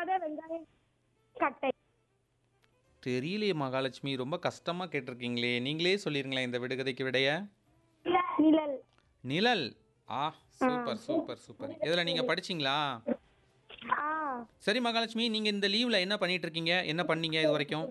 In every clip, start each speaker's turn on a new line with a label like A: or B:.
A: தான் வெங்காயம் கட்டை.
B: தெரியலையே மகாலட்சுமி, ரொம்ப கஷ்டமாக கேட்டிருக்கீங்களே. நீங்களே சொல்லிருங்களேன் இந்த விடுகதைக்கு விடைய.
A: நிழல்.
B: நிழல். ஆ,
A: ஆ.
B: Super super super. இதில் நீங்கள் படிச்சிங்களா?
A: ஆ.
B: சரி மகாலட்சுமி, நீங்கள் இந்த லீவில் என்ன பண்ணிட்டு இருக்கீங்க, என்ன பண்ணீங்க இது வரைக்கும்?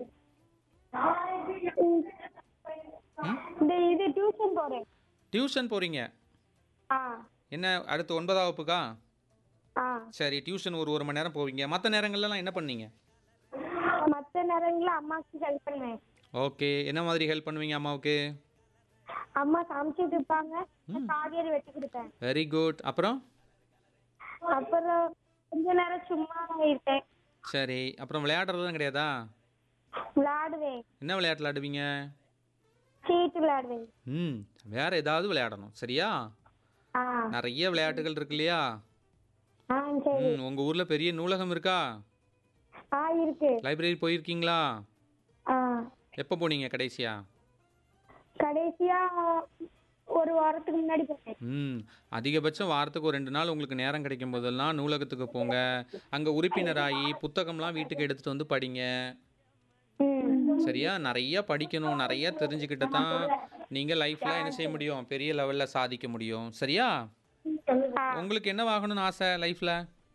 B: ம்,
A: இது டியூஷன் போறேன்.
B: டியூஷன் போகிறீங்க.
A: ஆ.
B: என்ன அடுத்து 9ஆம் வகுப்புக்கா?
A: ஆ.
B: சரி, டியூஷன் ஒரு 1 மணி நேரம் போவீங்க. மற்ற நேரங்கள்லாம் என்ன பண்ணீங்க?
A: மற்ற நேரங்களில் அம்மாவுக்கு ஹெல்ப் பண்ணுவேன்.
B: ஓகே, என்ன மாதிரி ஹெல்ப் பண்ணுவீங்க அம்மாவுக்கு?
A: அம்மா சமைச்சிட்டு இருப்பாங்க, காய்கறி வெட்டி கொடுப்பேன்.
B: Very good. அப்புறம்?
A: அப்புறம் கொஞ்ச நேரம் சும்மா இருப்பேன்.
B: சரி, அப்புறம் விளையாடுறதுலாம் கிடையாதா?
A: விளையாடுவேன்.
B: என்ன விளையாட்டு விளையாடுவீங்க?
A: சீட்டு விளையாடுவேன்.
B: ம், வேற ஏதாவது விளையாடணும், சரியா?
A: ஆ.
B: நிறைய விளையாட்டுகள் இருக்கு இல்லையா?
A: ஆ சரி.
B: உங்கள் ஊரில் பெரிய நூலகம் இருக்கா?
A: ஆ இருக்கு.
B: லைப்ரரி போயிருக்கீங்களா?
A: ஆ.
B: எப்போ போனீங்க கடைசியா?
A: கடைசியா ஒரு வாரத்துக்கு முன்னாடி போனேன்.
B: அதிகபட்சம் வாரத்துக்கு ஒரு 2 நாள் உங்களுக்கு நேரம் கிடைக்கும் போதெல்லாம் நூலகத்துக்கு போங்க. அங்கே உறுப்பினராகி புத்தகம்லாம் வீட்டுக்கு எடுத்துகிட்டு வந்து படிங்க.
A: ம்.
B: சரியா? நிறைய படிக்கணும், நிறைய தெரிஞ்சுக்கிட்டு தான் நீங்கள் லைஃப்பில் என்ன செய்ய முடியும், பெரிய லெவலில் சாதிக்க முடியும். சரியா?
A: ஆ.
B: உங்களுக்கு என்ன ஆகணும்னு ஆசை லைஃப்பில்?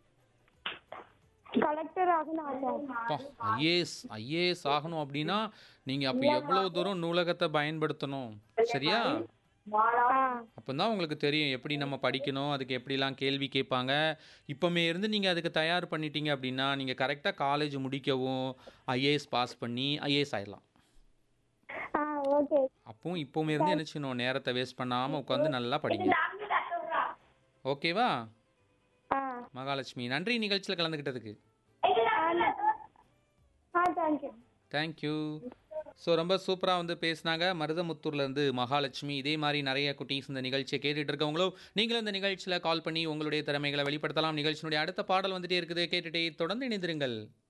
A: கலெக்டர் ஆகணும் ஆசை.
B: ஐஏஎஸ் ஆகணும் அப்படின்னா நீங்கள் அப்போ எவ்வளோ தூரம் நூலகத்தை பயன்படுத்தணும். சரியா?
A: ஆ.
B: அப்போ தான் உங்களுக்கு தெரியும் எப்படி நம்ம படிக்கணும், அதுக்கு எப்படிலாம் கேள்வி கேட்பாங்க. இப்போமே இருந்து நீங்கள் அதுக்கு தயார் பண்ணிட்டீங்க அப்படின்னா நீங்கள் கரெக்டாக காலேஜ் முடிக்கவும் ஐஏஎஸ் பாஸ் பண்ணி ஐஏஎஸ் ஆயிடலாம்.
A: ஆ ஓகே.
B: அப்பவும் இப்போமே இருந்து என்ன செய்யணும், நேரத்தை வேஸ்ட் பண்ணாமல் உட்காந்து நல்லா படிங்க. ஓகேவா?
A: ஆ.
B: மகாலட்சுமி, நன்றி நிகழ்ச்சியில் கலந்துக்கிட்டதுக்கு.
A: ஆ தேங்க்யூ.
B: தேங்க்யூ. ஸோ ரொம்ப சூப்பராக வந்து பேசினாங்க மருதமுத்தூர்லேருந்து மகாலட்சுமி. இதே மாதிரி நிறைய குட்டீஸ் இந்த நிகழ்ச்சியை கேட்டுட்டு இருக்கவங்களும் நீங்களும் இந்த நிகழ்ச்சியில் கால் பண்ணி உங்களுடைய திறமைகளை வெளிப்படுத்தலாம். நிகழ்ச்சியினுடைய அடுத்த பாடல் வந்துட்டே இருக்குது, கேட்டுட்டே தொடர்ந்து இணைந்திருங்கள்.